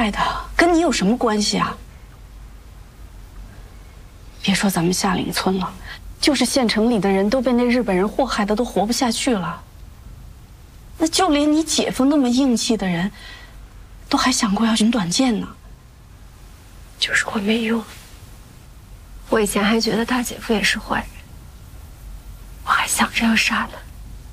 害的，跟你有什么关系啊？别说咱们下岭村了，就是县城里的人都被那日本人祸害的都活不下去了。那就连你姐夫那么硬气的人，都还想过要寻短见呢。 就是我没用。我以前还觉得大姐夫也是坏人，我还想着要杀他。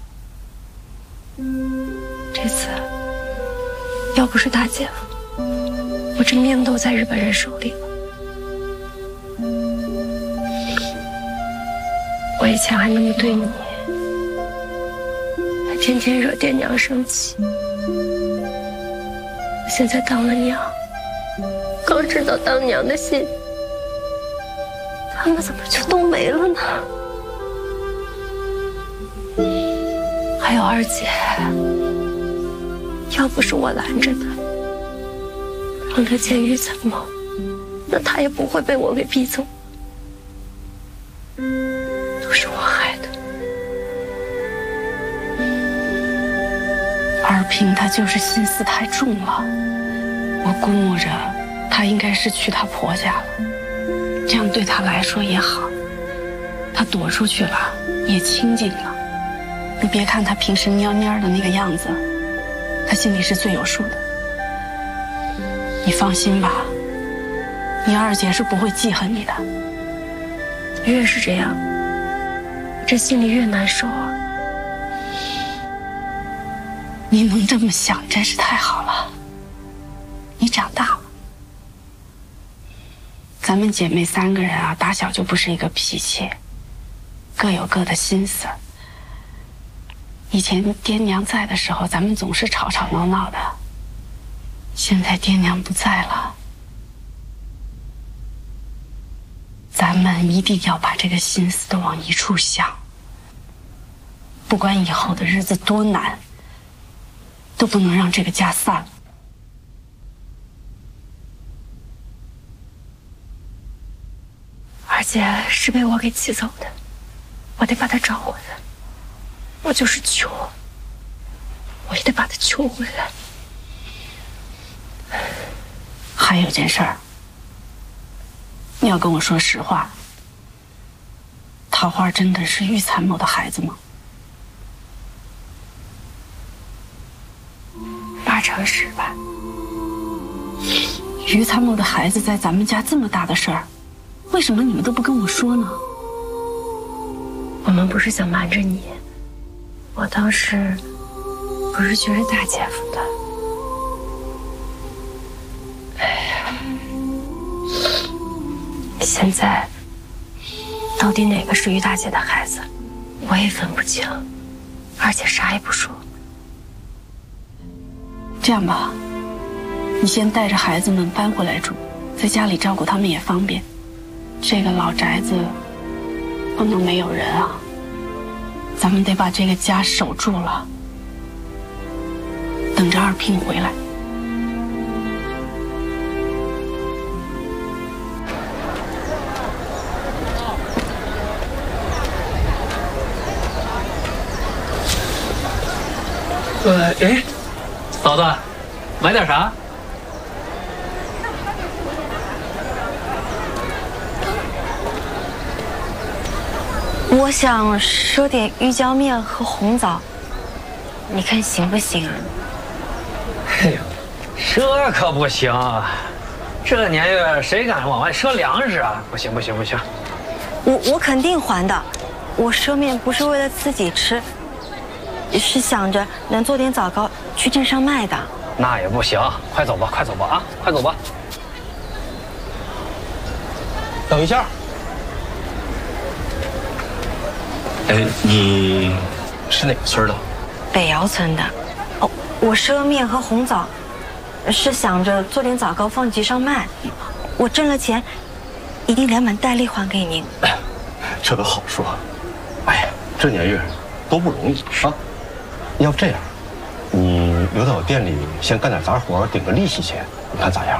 这次要不是大姐夫，我这命都在日本人手里了。我以前还那么对你，还天天惹爹娘生气。我现在当了娘，刚知道当娘的心，他们怎么就都没了呢？还有二姐，要不是我拦着她，让她见于参谋，那她也不会被我给逼走。都是我害的。 二平她就是心思太重了，我估摸着她应该是去她婆家了，这样对她来说也好，她躲出去了也清静了。你别看她平时蔫蔫的那个样子，她心里是最有数的。你放心吧，你二姐是不会记恨你的。 越是这样，我这心里越难受啊。 你能这么想真是太好了，你长大了。咱们姐妹3个人啊，打小就不是一个脾气，各有各的心思。以前爹娘在的时候，咱们总是吵吵闹闹的。现在爹娘不在了，咱们一定要把这个心思都往一处想。不管以后的日子多难，都不能让这个家散了。 二姐是被我给气走的，我得把她找回来。我就是求，我也得把她求回来。 还有件事儿，你要跟我说实话，桃花真的是于参谋的孩子吗 ？8成是吧。 于参谋的孩子在咱们家这么大的事儿，为什么你们都不跟我说呢？ 我们不是想瞒着你，我当时不是觉着大姐夫的。哎呀，现在到底哪个是于大姐的孩子，我也分不清，而且啥也不说。 这样吧，你先带着孩子们搬回来住，在家里照顾他们也方便。这个老宅子不能没有人啊，咱们得把这个家守住了，等着二平回来。 哎，嫂子，买点啥？ 我想赊点鱼胶面和红枣，你看行不行啊？ 哎呦，这可不行啊！这年月谁敢往外赊粮食啊？不行不行不行！ 我肯定还的，我赊面不是为了自己吃，是想着能做点枣糕去镇上卖的。 那也不行，快走吧快走吧啊，快走吧！等一下。 哎，你是哪个村的？ 北窑村的。哦，我赊面和红枣，是想着做点枣糕放集上卖。我挣了钱，一定连本带利还给您。 这个好说。哎呀，这年月都不容易啊！要不这样，你留在我店里先干点杂活，顶个利息钱，你看咋样？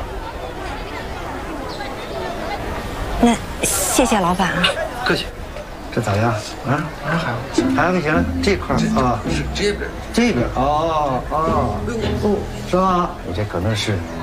那谢谢老板啊。 客气。 这咋样啊？还不行，这块啊， 是这边， 这边哦，是吧？你这可能是